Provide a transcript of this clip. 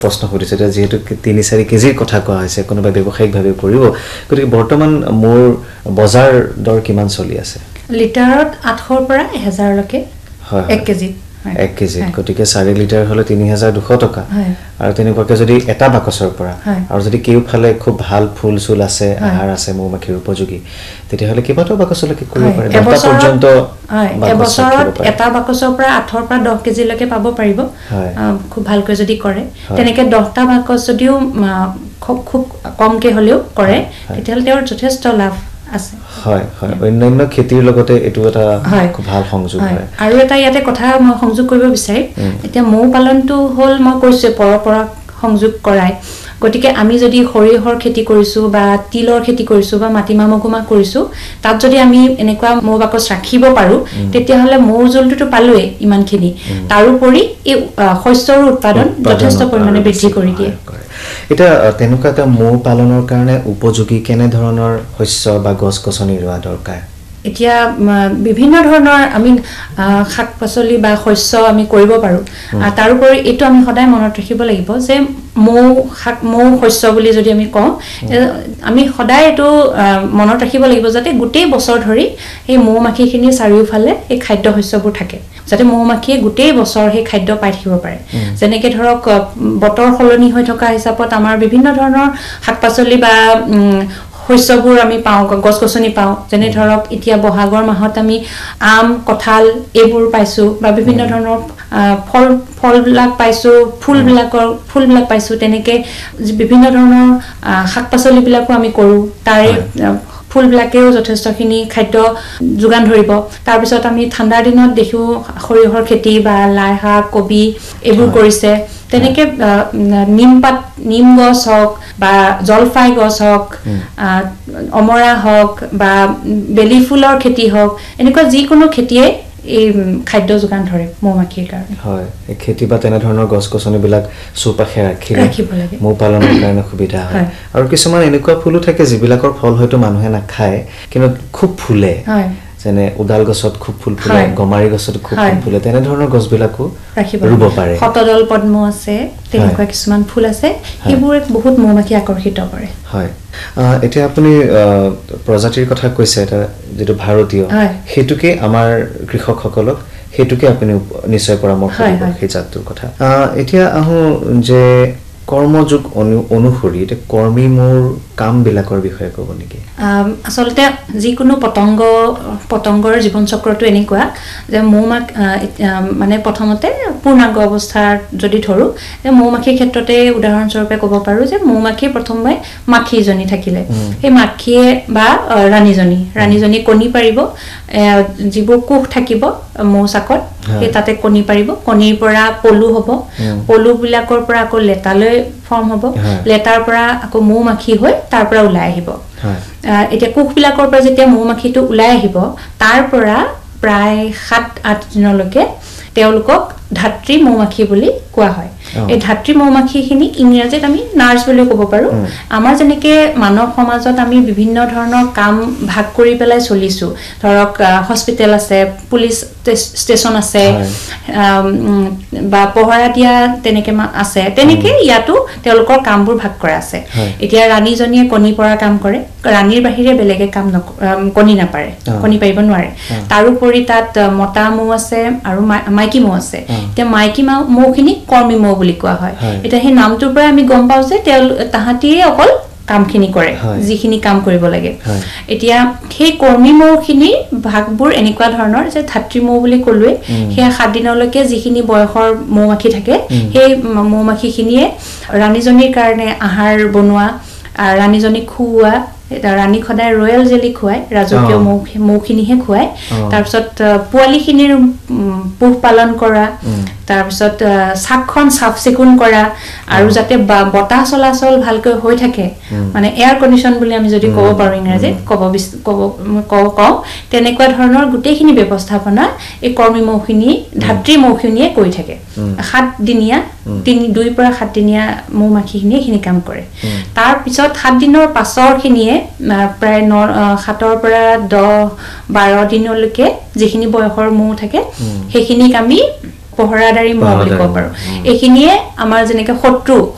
প্ৰশ্ন কৰিছে যেহেতু 3-4 কেজিৰ কথা কোৱা হৈছে কোনোবা ব্যৱসায়িকভাৱে কৰিব গতিকে বৰ্তমান মোৰ বজাৰ দৰ কিমান চলি আছে লিটাৰত 800 ৰ পৰা 1000 লৈকে 1 কেজি 1 কেজি গতিকে 4 লিটাৰ হলে 3200 টকা আৰু তেনেকুৱাকৈ যদি এটা বাকচৰ পৰা আৰু যদি কেউফালে খুব ভাল ফুল চুল আছে আহাৰ আছে মৌমাখিৰ উপযোগী তেতিয়াহলে কিবাটো বাকচলৈকে কৰিব পাৰে এটা পৰ্যন্ত এবছৰত এটা বাকচৰ পৰা 8 ৰ পৰা 10 কেজি লৈকে পাব পাৰিব খুব ভালকৈ যদি কৰে তেনেকৈ 10টা বাকচ যদিও খুব কমকে হলেও কৰে তেতিয়াহলে তেওঁৰ যথেষ্ট লাভ আছে হয় হয় অন্যান্য খেতিৰ লগতে এটো এটা খুব ভাল সংযোগ হয় আৰু এটা ইয়াতে কথা মই সংযোগ কৰিব বিচাৰি এতিয়া মৌ পালনটো হল মই কৈছো পৰপৰা সংযোগ কৰাই গতিকে আমি যদি খৰিহৰ খেতি কৰিছো বা তিলৰ খেতি কৰিছো বা মাটিমাহ মগুমা কৰিছো তাত যদি আমি এনেকুৱা মৌ বাকচ ৰাখিব পাৰো তেতিয়াহলে মৌ জলটো পালোৱে ইমানখিনি তাৰোপৰি এই শস্যৰ উৎপাদন যথেষ্ট পৰিমাণে বৃদ্ধি কৰি দিয়ে এটা তেনেকুৱা এটা মৌ পালনৰ কাৰণে উপযোগী কেনে ধৰণৰ শস্য বা গছ-গছনি ৰোৱা দৰকাৰ এতিয়া বিভিন্ন ধৰণৰ আমি শাক-পাচলি বা শস্য আমি কৰিব পাৰো তাৰোপৰি এটো আমি সদায় মনত ৰাখিব লাগিব যে মৌ শস্য বুলি যদি আমি কওঁ আমি সদায় এটো মনত ৰাখিব লাগিব যাতে গোটেই বছৰ ধৰি এই মৌমাখিখিনি চাৰিওফালে এই খাদ্য শস্যবোৰ থাকে যাতে মৌমাখিয়ে গোটেই বছৰ সেই খাদ্য পাই থাকিব পাৰে যেনেকৈ ধৰক বতৰ সলনি হৈ থকা হিচাপত আমাৰ বিভিন্ন ধৰণৰ শাক-পাচলি বা শস্যবোৰ আমি পাওঁ গছ-গছনি পাওঁ যেনে ধৰক এতিয়া বহাগৰ মাহত আমি আম কঁঠাল এইবোৰ পাইছো বা বিভিন্ন ধৰণৰ ফলবিলাক পাইছো ফুলবিলাক পাইছো তেনেকৈ বিভিন্ন ধৰণৰ শাক-পাচলিবিলাকো আমি কৰো তাৰে ফুলবিলাকেও যথেষ্টখিনি খাদ্য যোগান ধৰিব তাৰ পিছত আমি ঠাণ্ডাৰ দিনত দেখো খৰিহৰ খেতি বা লাই শাক কবি এইবোৰ কৰিছে তেনেকৈ নিম গছ হওক বা জলফাই গছ হওক অমৰা হওক বা বেলি ফুলৰ খেতি হওক এনেকুৱা যিকোনো খেতিয়ে এই খাদ্য যোগান ধৰে মৌমাখিৰ কাৰণে হয় এই খেতি বা তেনে ধৰণৰ গছ-গছনিবিলাক চৌপাশে ৰাখিব লাগে মৌ পালনৰ কাৰণে সুবিধা হয় আৰু কিছুমান এনেকুৱা ফুলো থাকে যিবিলাকৰ ফল হয়তো মানুহে নাখায় কিন্তু খুব ফুলে যেনে উদাল গছত খুব ফুল ফুলে গমাৰি গছত খুব ফুল ফুলে তেনে ধৰণৰ গছবিলাকো ৰুব পাৰে শতদল পদ্ম আছে তেনেকুৱা কিছুমান ফুল আছে সেইবোৰে বহুত মৌমাখি আকৰ্ষিত কৰে হয় এতিয়া আপুনি প্ৰজাতিৰ কথা কৈছে এটা যেটো ভাৰতীয় হেতুকে আমাৰ কৃষকসকলক হেতুকে আপুনি নিশ্চয় পৰামৰ্শ দিব সেই জাতটোৰ কথা এতিয়া আহো যে কৰ্মযোগ অনুসৰি এটা কৰ্মী মোৰ কাম বিলাকৰ বিষয়ে ক'ব নেকি আসলতে যিকোনো পতংগৰ জীৱন চক্ৰটো এনেকুৱা যে মানে প্ৰথমতে পূৰ্ণাংগ অৱস্থাৰ যদি ধৰো যে মৌমাখিৰ ক্ষেত্ৰতে উদাহৰণ স্বৰূপে ক'ব পাৰো যে মৌমাখি প্ৰথমে মাখিজনী থাকিলে এই মাখিয়ে বা ৰাণীজনী কণী পাৰিব যিবোৰ কোষ থাকিব মৌচাকত সেই তাতে কণী পাৰিব কণীৰ পৰা পলু হ'ব পলু বিলাকৰ পৰা আকৌ লেটালৈ ফৰ্ম হ'ব লেটাৰ পৰা আকৌ মৌমাখি হৈ তাৰ পৰা ওলাই আহিব এতিয়া কোষবিলাকৰ পৰা যেতিয়া মৌমাখিটো ওলাই আহিব তাৰ পৰা প্ৰায় 7-8 দিনলৈকে তেওঁলোকক ধাত্ৰী মৌমাখি বুলি কোৱা হয় এই ধাত্ৰী মৌমাখিখিনি ইংৰাজীত আমি নাৰ্ছ বুলি ক'ব পাৰো আমাৰ যেনেকৈ মানৱ সমাজত আমি বিভিন্ন ধৰণৰ কাম ভাগ কৰি পেলাই চলিছো ধৰক হস্পিটেল আছে পুলিচ ষ্টেচন আছে বা পহৰা দিয়া তেনেকৈ আছে তেনেকৈ ইয়াতো তেওঁলোকৰ কামবোৰ ভাগ কৰা আছে এতিয়া ৰাণীজনীয়ে কণী পৰা কাম কৰে ৰাণীৰ বাহিৰে বেলেগে কাম কণী নাপাৰে কণী পাৰিব নোৱাৰে তাৰোপৰি তাত মতা মৌ আছে আৰু মাইকী মৌ আছে এতিয়া মাইকী মৌখিনি কৰ্মী মৌ বুলি কোৱা হয় এটা সেই নামটোৰ পৰা আমি গম পাওঁ যে তাহাঁতিয়ে অকল কামখিনি কৰে যিখিনি কাম কৰিব লাগে এতিয়া সেই কৰ্মী মৌখিনিৰ ভাগবোৰ এনেকুৱা ধৰণৰ যে ধাত্ৰী মৌ বুলি ক'লোৱে সেই 7 দিনলৈকে যিখিনি বয়সৰ মৌমাখি থাকে সেই মৌমাখিখিনিয়ে ৰাণীজনীৰ কাৰণে আহাৰ বনোৱা ৰাণীজনীক খুওৱা ৰাণীক সদায় ৰয়েল জেলি খুৱাই ৰাজকীয় মৌখিনিহে খুৱাই তাৰপিছত পোৱালিখিনিৰ পোহ পালন কৰা তাৰপিছত চাকখন চাফ চিকুণ কৰা আৰু যাতে বতাহ চলাচল ভালকৈ হৈ থাকে মানে এয়াৰ কণ্ডিশ্যন বুলি আমি যদি ক'ব পাৰো ইংৰাজীত কওঁ তেনেকুৱা ধৰণৰ গোটেইখিনি ব্যৱস্থাপনা এই কৰ্মী মৌখিনি ধাত্ৰী মৌখিনিয়ে কৰি থাকে 7 দিনীয়া 2 পৰা 7 দিনীয়া মৌমাখিখিনিয়ে এইখিনি কাম কৰে তাৰ পিছত 7 দিনৰ পাছৰখিনিয়ে প্ৰায় 7 পৰা 10-12 দিনলৈকে যিখিনি বয়সৰ মৌ থাকে সেইখিনিক আমি পহৰাদাৰী মৌ বুলি ক'ব পাৰো এইখিনিয়ে আমাৰ যেনেকৈ শত্ৰু